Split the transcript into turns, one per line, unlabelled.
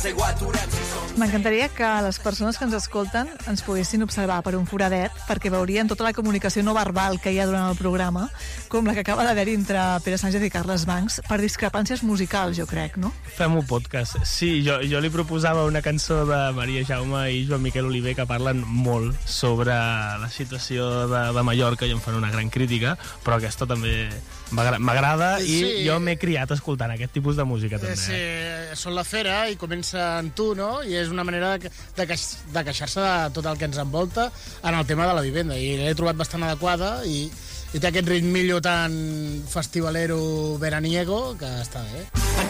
M'encantaria que les persones que ens escolten ens poguessin observar per un foradet, perquè veurien tota la comunicació no verbal que hi ha durant el programa, com la que acaba d'haver-hi entre Pere Sánchez i Carles Bancs, per discrepàncies musicals, jo crec, no?
Fem-ho podcast. Sí, jo li proposava una cançó de Maria Jaume i Joan Miquel Oliver que parlen molt sobre la situació de Mallorca i en fan una gran crítica, però aquesta també m'agrada i jo m'he criat escoltant aquest tipus de música també.
Sí, són la fera i comença en tu, no? I és una manera de queixar-se de tot el que ens envolta en el tema de la vivenda, i l'he trobat bastant adequada i té aquest ritmillo tan festivalero veraniego que està bé.